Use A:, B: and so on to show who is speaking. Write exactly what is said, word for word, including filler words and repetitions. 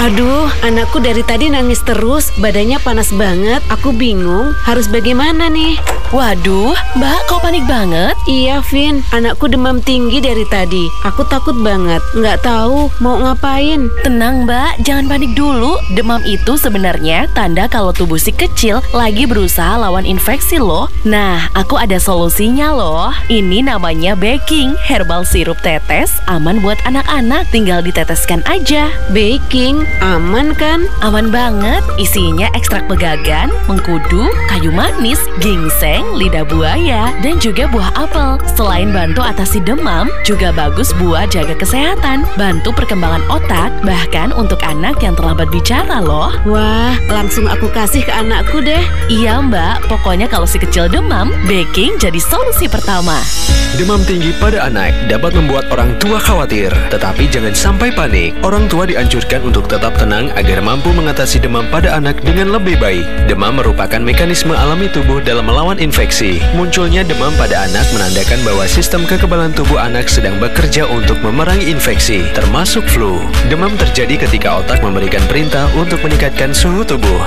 A: Aduh, anakku dari tadi nangis terus, badannya panas banget. Aku bingung harus bagaimana nih.
B: Waduh, Mbak, kok panik banget?
A: Iya, Vin. Anakku demam tinggi dari tadi. Aku takut banget. Nggak tahu mau ngapain.
B: Tenang, Mbak. Jangan panik dulu. Demam itu sebenarnya tanda kalau tubuh si kecil lagi berusaha lawan infeksi loh. Nah, aku ada solusinya loh. Ini namanya baking. Herbal sirup tetes, aman buat anak-anak. Tinggal diteteskan aja.
A: Baking? Aman kan?
B: Aman banget. Isinya ekstrak pegagan, mengkudu, kayu manis, ginseng, lidah buaya, dan juga buah apel. Selain bantu atasi demam, juga bagus buat jaga kesehatan, bantu perkembangan otak, bahkan untuk anak yang terlambat bicara loh.
A: Wah, langsung aku kasih ke anakku deh.
B: Iya Mbak, pokoknya kalau si kecil demam, baking jadi solusi pertama.
C: Demam tinggi pada anak dapat membuat orang tua khawatir, tetapi jangan sampai panik. Orang tua dianjurkan untuk tetap tenang agar mampu mengatasi demam pada anak dengan lebih baik. Demam merupakan mekanisme alami tubuh dalam melawan infeksi. Munculnya demam pada anak menandakan bahwa sistem kekebalan tubuh anak sedang bekerja untuk memerangi infeksi, termasuk flu. Demam terjadi ketika otak memberikan perintah untuk meningkatkan suhu tubuh.